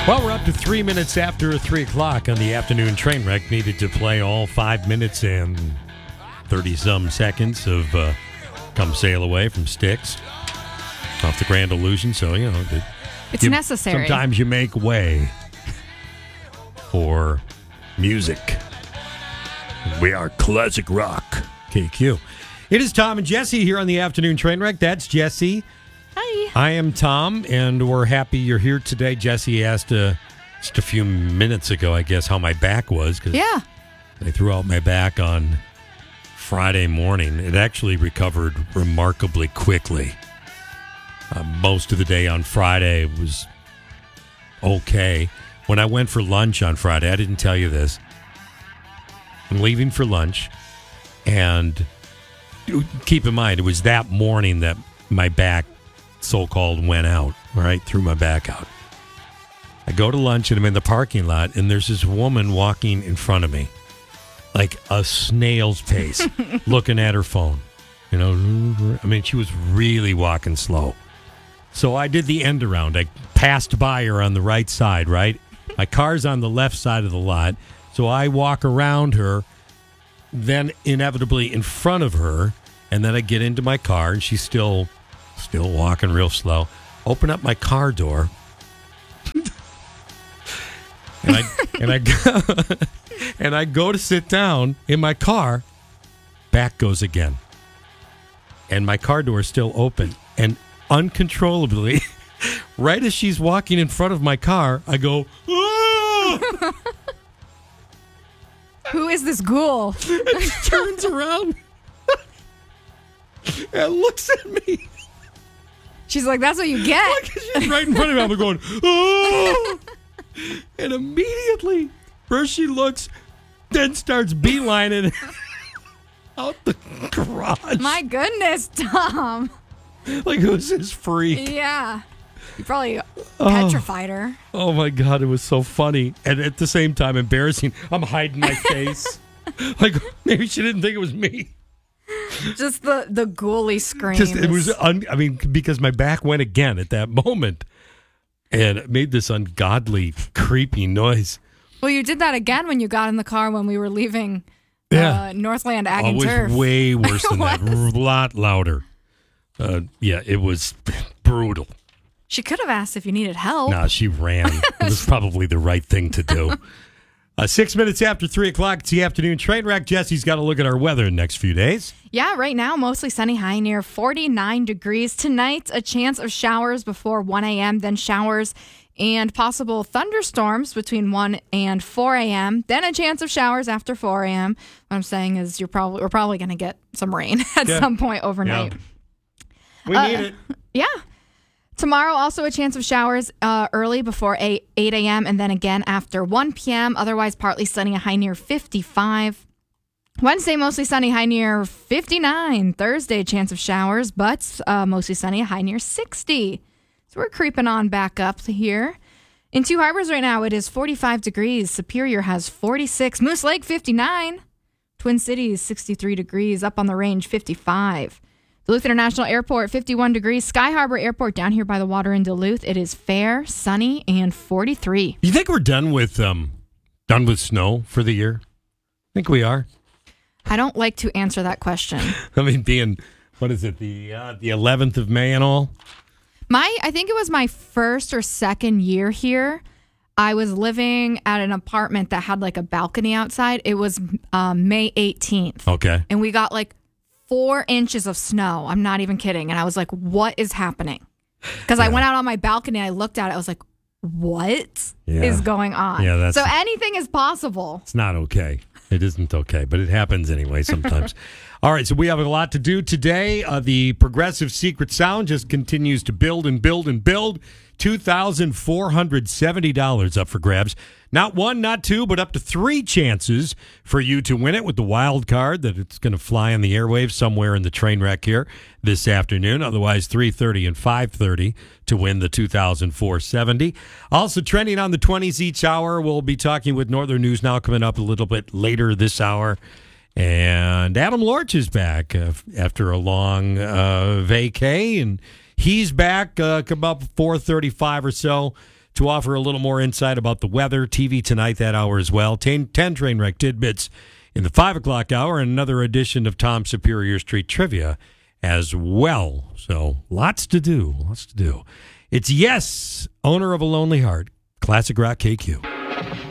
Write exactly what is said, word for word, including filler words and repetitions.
Well, we're up to three minutes after three o'clock on the afternoon train wreck. Needed to play all five minutes and thirty-some seconds of uh, Come Sail Away from Styx off the Grand Illusion. So, you know, the, it's you, necessary. Sometimes you make way for music. We are classic rock. K Q. It is Tom and Jesse here on the afternoon train wreck. That's Jesse. Hi. I am Tom, and we're happy you're here today. Jesse asked uh, just a few minutes ago, I guess, how my back was. Cause yeah. I threw out my back on Friday morning. It actually recovered remarkably quickly. Uh, most of the day on Friday was okay. When I went for lunch on Friday, I didn't tell you this. I'm leaving for lunch, and keep in mind, it was that morning that my back so-called went out, right, threw my back out. I go to lunch, and I'm in the parking lot, and there's this woman walking in front of me, like a snail's pace, looking at her phone. You know, I mean, she was really walking slow. So I did the end around. I passed by her on the right side, right? My car's on the left side of the lot. So I walk around her, then inevitably in front of her, and then I get into my car, and she's still still walking real slow. Open up my car door, and I and I go, and I go to sit down in my car. Back goes again, and my car door is still open, and uncontrollably, right as she's walking in front of my car, I go, "Ah!" Who is this ghoul? And she turns around and looks at me. She's like, that's what you get. Like she's right in front of me. I'm going, oh! And immediately, first she looks, then starts beelining out the garage. My goodness, Tom. Like, who's this freak? Yeah. You probably Oh. petrified her. Oh, my God. It was so funny. And at the same time, embarrassing. I'm hiding my face. Like, maybe she didn't think it was me. Just the, the ghouly scream. Just, it was, un, I mean, because my back went again at that moment. And it made this ungodly, creepy noise. Well, you did that again when you got in the car when we were leaving Yeah. uh, Northland Ag Oh, and it was Turf. way worse than that. Was. A lot louder. Uh, yeah, it was brutal. She could have asked if you needed help. Nah, she ran. It was probably the right thing to do. Uh, six minutes after three o'clock, it's the afternoon train wreck. Jesse's got to look at our weather in the next few days. Yeah, right now, mostly sunny, high near forty-nine degrees. Tonight, a chance of showers before one a.m., then showers and possible thunderstorms between one and four a.m., then a chance of showers after four a.m. What I'm saying is you're probably we're probably going to get some rain at Yeah. some point overnight. Yeah. We Uh, need it. Yeah. Tomorrow, also a chance of showers uh, early before eight a.m. and then again after one p.m. Otherwise, partly sunny, a high near fifty-five. Wednesday, mostly sunny, high near fifty-nine. Thursday, chance of showers, but uh, mostly sunny, a high near sixty. So we're creeping on back up here. In Two Harbors right now, it is forty-five degrees. Superior has forty-six. Moose Lake, fifty-nine. Twin Cities, sixty-three degrees. Up on the range, fifty-five. Duluth International Airport, fifty-one degrees. Sky Harbor Airport down here by the water in Duluth. It is fair, sunny, and forty-three. You think we're done with um, done with snow for the year? I think we are. I don't like to answer that question. I mean, being, what is it, the uh, the eleventh of May and all? My, I think it was my first or second year here. I was living at an apartment that had like a balcony outside. It was um, May eighteenth. Okay. And we got like four inches of snow. I'm not even kidding. And I was like, what is happening? Because Yeah. I went out on my balcony. I looked at it. I was like, what is Yeah. going on? Yeah, that's- so anything is possible. It's not okay. It isn't okay, but it happens anyway sometimes. All right, so we have a lot to do today. Uh, the Progressive Secret Sound just continues to build and build and build. two thousand four hundred seventy dollars up for grabs. Not one, not two, but up to three chances for you to win it with the wild card that it's going to fly on the airwaves somewhere in the train wreck here this afternoon. Otherwise, three thirty and five thirty to win the two thousand four hundred seventy dollars. Also trending on the twenties each hour. We'll be talking with Northern News Now coming up a little bit later this hour. And Adam Lorch is back uh, after a long uh, vacay, and he's back uh, come up four thirty-five or so to offer a little more insight about the weather. T V tonight, that hour as well. ten, ten train wreck tidbits in the five o'clock hour, and another edition of Tom Superior Street Trivia as well. So lots to do, lots to do. It's Yes, owner of a Lonely Heart, Classic Rock K Q.